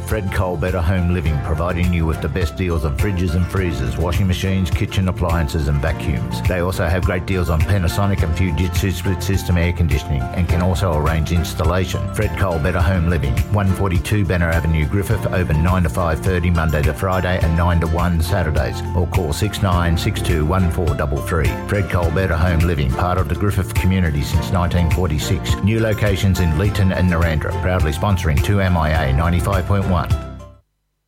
Fred Cole Better Home Living, providing you with the best deals on fridges and freezers, washing machines, kitchen appliances and vacuums. They also have great deals on Panasonic and Fujitsu split system air conditioning and can also arrange installation. Fred Cole Better Home Living, 142 Banner Avenue, Griffith, open 9 to 5:30 Monday to Friday and 9 to 1 Saturdays, or call 69621433. Fred Cole Better Home Living, part of the Griffith community since 1946. New locations in Leeton and Narrandera, proudly sponsoring 2MIA 95.1.